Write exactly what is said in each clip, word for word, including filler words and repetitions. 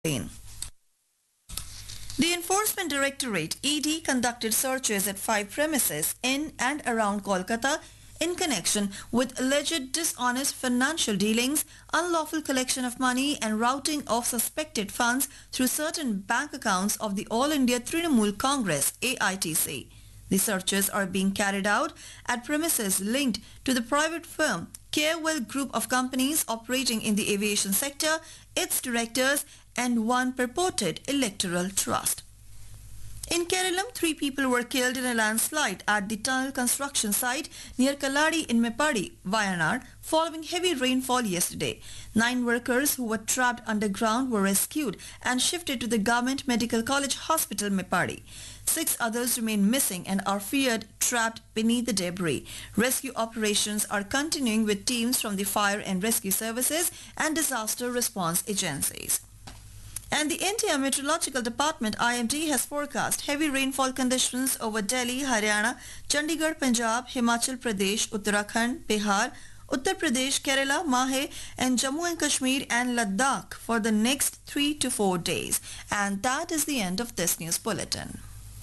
The Enforcement Directorate (E D) conducted searches at five premises in and around Kolkata in connection with alleged dishonest financial dealings, unlawful collection of money and routing of suspected funds through certain bank accounts of the All India Trinamool Congress (A I T C). The searches are being carried out at premises linked to the private firm Carewell Group of Companies operating in the aviation sector, its directors and one purported electoral trust. In Kerala, three people were killed in a landslide at the tunnel construction site near Kalladi in Meppadi, Wayanad, following heavy rainfall yesterday. Nine workers who were trapped underground were rescued and shifted to the Government Medical College Hospital, Meppadi. Six others remain missing and are feared trapped beneath the debris. Rescue operations are continuing with teams from the fire and rescue services and disaster response agencies. And the India Meteorological Department I M D has forecast heavy rainfall conditions over Delhi, Haryana, Chandigarh, Punjab, Himachal Pradesh, Uttarakhand, Bihar, Uttar Pradesh, Kerala, Mahe and Jammu and Kashmir and Ladakh for the next three to four days. And that is the end of this news bulletin.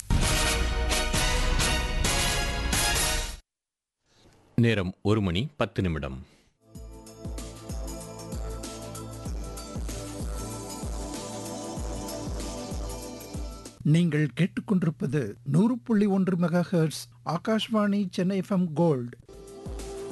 நேரம் ஒரு மணி பத்து நிமிடம். நீங்கள் கேட்டுக்கொண்டிருப்பது நூறு புள்ளி ஒன்று mega hertz Akashvani Chennai FM gold.